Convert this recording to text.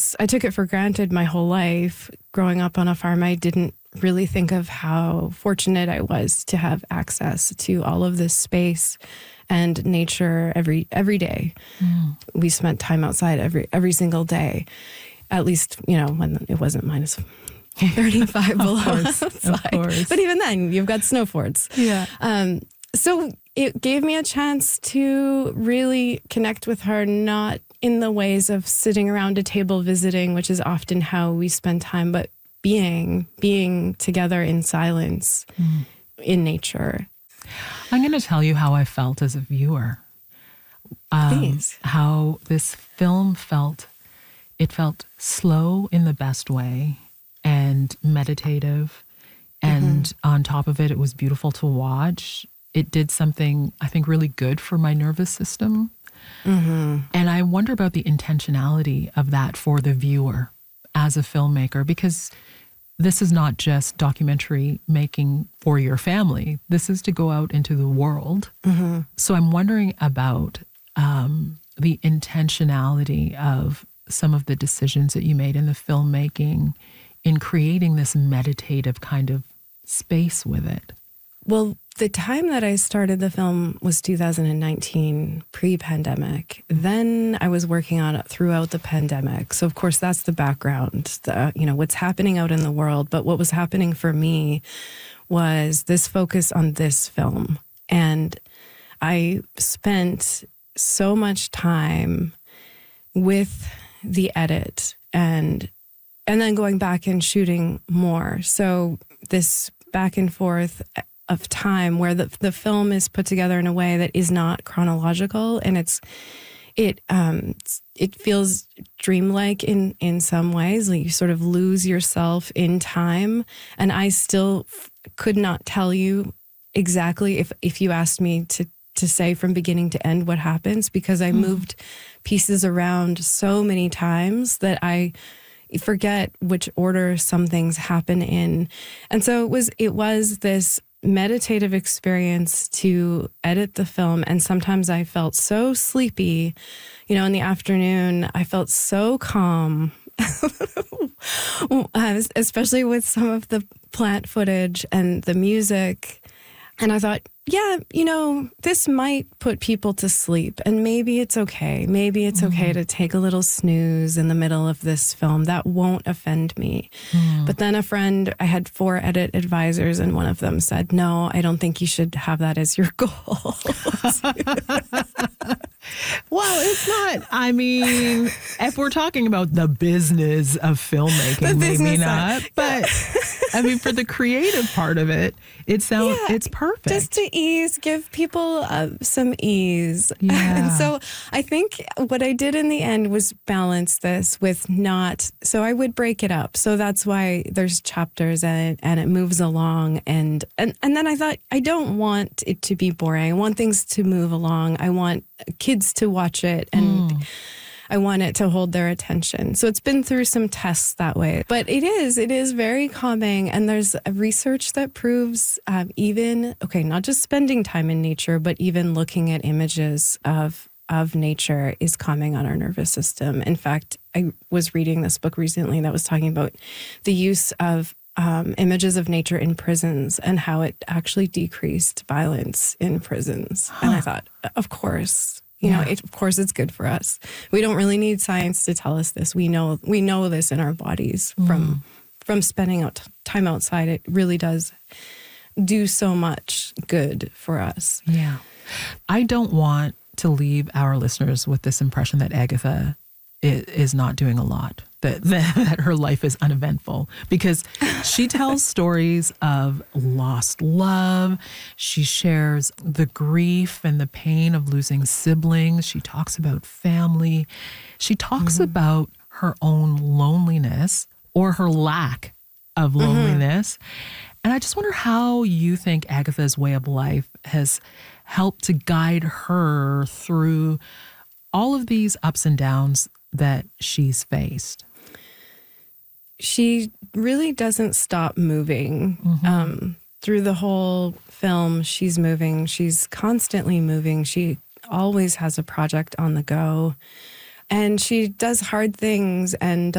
I took it for granted my whole life. Growing up on a farm, I didn't really think of how fortunate I was to have access to all of this space and nature every day. We spent time outside every single day, at least, when it wasn't minus 35 below outside. But even then, you've got snow forts. Yeah. So it gave me a chance to really connect with her, not in the ways of sitting around a table visiting, which is often how we spend time, but being together in silence in nature. I'm going to tell you how I felt as a viewer. Please. How this film felt. It felt slow in the best way and meditative. And on top of it, it was beautiful to watch. It did something, I think, really good for my nervous system. And I wonder about the intentionality of that for the viewer as a filmmaker, because this is not just documentary making for your family. This is to go out into the world. So I'm wondering about the intentionality of some of the decisions that you made in the filmmaking in creating this meditative kind of space with it. Well, the time that I started the film was 2019, pre-pandemic. Then I was working on it throughout the pandemic. So, of course, that's the background, what's happening out in the world. But what was happening for me was this focus on this film. And I spent so much time with the edit and then going back and shooting more. So this back and forth of time where the film is put together in a way that is not chronological, and it feels dreamlike in some ways. Like you sort of lose yourself in time, and I still could not tell you exactly if you asked me to say from beginning to end what happens, because I moved pieces around so many times that I forget which order some things happen in. And so it was this meditative experience to edit the film. And sometimes I felt so sleepy, in the afternoon. I felt so calm, especially with some of the plant footage and the music. And I thought, yeah, this might put people to sleep, and maybe it's okay. Maybe it's okay to take a little snooze in the middle of this film. That won't offend me. But then I had 4 edit advisors, and one of them said, no, I don't think you should have that as your goal. Well, it's not. I mean, if we're talking about the business of filmmaking, maybe not. But I mean, for the creative part of it, it's perfect. Just to give people some ease. Yeah. And so I think what I did in the end was balance this with so I would break it up. So that's why there's chapters and it moves along. And then I thought, I don't want it to be boring. I want things to move along. I want kids to watch it, and I want it to hold their attention. So it's been through some tests that way. But it is very calming. And there's research that proves not just spending time in nature, but even looking at images of nature is calming on our nervous system. In fact, I was reading this book recently that was talking about the use of images of nature in prisons and how it actually decreased violence in prisons. And I thought, of course, of course it's good for us. We don't really need science to tell us this. We know this in our bodies from spending time outside. It really does do so much good for us. Yeah. I don't want to leave our listeners with this impression that Agatha is not doing a lot, that her life is uneventful, because she tells stories of lost love. She shares the grief and the pain of losing siblings. She talks about family. She talks about her own loneliness or her lack of loneliness. And I just wonder how you think Agatha's way of life has helped to guide her through all of these ups and downs that she's faced. She really doesn't stop moving. Through the whole film, she's moving. She's constantly moving. She always has a project on the go. And she does hard things and